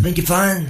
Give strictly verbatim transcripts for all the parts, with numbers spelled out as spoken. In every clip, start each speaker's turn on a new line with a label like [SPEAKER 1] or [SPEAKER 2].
[SPEAKER 1] make it fun.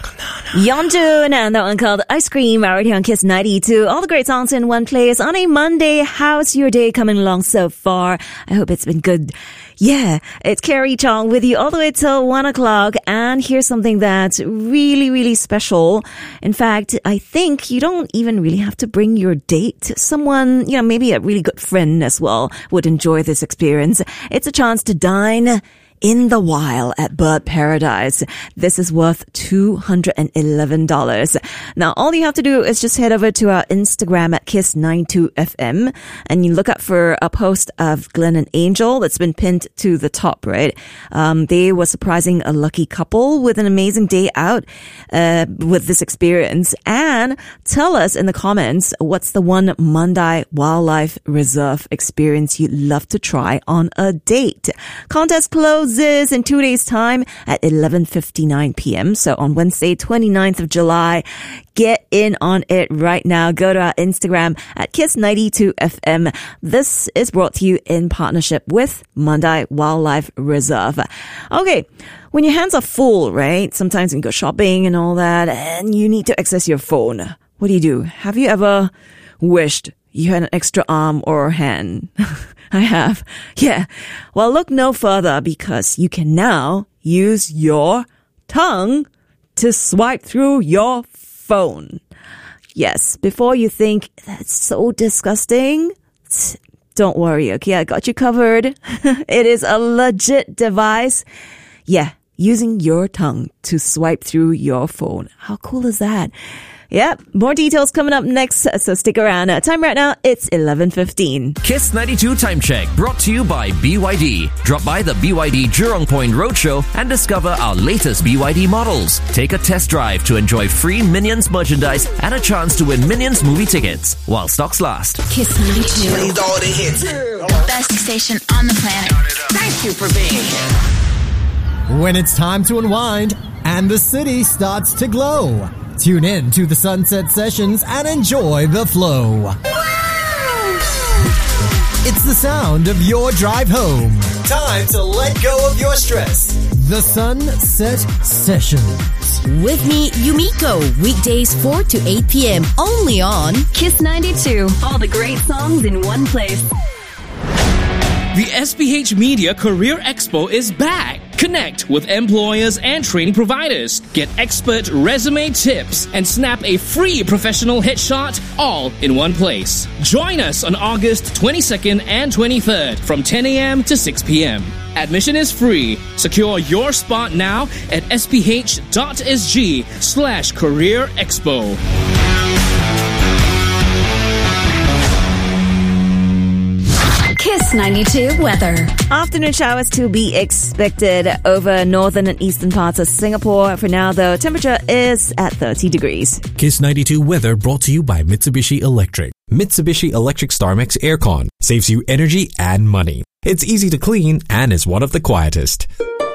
[SPEAKER 2] Yeonjun, and that one called Ice Cream, right here on Kiss ninety-two. All the great songs in one place on a Monday. How's your day coming along so far? I hope it's been good. Yeah, it's Carrie Chong with you all the way till one o'clock. And here's something that's really, really special. In fact, I think you don't even really have to bring your date. Someone, you know, maybe a really good friend as well would enjoy this experience. It's a chance to dine in the wild at Bird Paradise. This is worth two hundred eleven dollars. Now, all you have to do is just head over to our Instagram at Kiss ninety-two F M and you look up for a post of Glenn and Angel that's been pinned to the top, right? Um, they were surprising a lucky couple with an amazing day out uh, with this experience. And tell us in the comments what's the one Mandai Wildlife Reserve experience you'd love to try on a date. Contest closes in two days' time at eleven fifty-nine p.m. So on Wednesday, twenty-ninth of July, get in on it right now. Go to our Instagram at Kiss ninety-two F M. This is brought to you in partnership with Mandai Wildlife Reserve. Okay, when your hands are full, right? Sometimes you go shopping and all that, and you need to access your phone. What do you do? Have you ever wished you had an extra arm or hand? I have. Yeah. Well, look no further because you can now use your tongue to swipe through your phone. Yes. Before you think that's so disgusting, don't worry. Okay. I got you covered. It is a legit device. Yeah. Using your tongue to swipe through your phone. How cool is that? Yep, more details coming up next, so stick around. Uh, time right now, it's eleven fifteen.
[SPEAKER 3] Kiss ninety-two Time Check, brought to you by B Y D. Drop by the B Y D Jurong Point Roadshow and discover our latest B Y D models. Take a test drive to enjoy free Minions merchandise and a chance to win Minions movie tickets while stocks last.
[SPEAKER 4] Kiss ninety-two.
[SPEAKER 1] Plays all the hits.
[SPEAKER 4] The best station on the planet.
[SPEAKER 1] Thank you for being here.
[SPEAKER 5] When it's time to unwind and the city starts to glow, tune in to the Sunset Sessions and enjoy the flow. Wow! It's the sound of your drive home. Time to let go of your stress. The Sunset Sessions.
[SPEAKER 6] With me, Yumiko, weekdays four to eight p.m. only on
[SPEAKER 7] Kiss ninety-two. All the great songs in one place.
[SPEAKER 8] The S P H Media Career Expo is back. Connect with employers and training providers. Get expert resume tips and snap a free professional headshot all in one place. Join us on August twenty-second and twenty-third from ten a.m. to six p.m. Admission is free. Secure your spot now at sph.sg slash career expo.
[SPEAKER 7] Kiss ninety-two weather.
[SPEAKER 2] Afternoon showers to be expected over northern and eastern parts of Singapore. For now, though, temperature is at thirty degrees.
[SPEAKER 9] Kiss ninety-two weather brought to you by Mitsubishi Electric. Mitsubishi Electric StarMax Aircon saves you energy and money. It's easy to clean and is one of the quietest.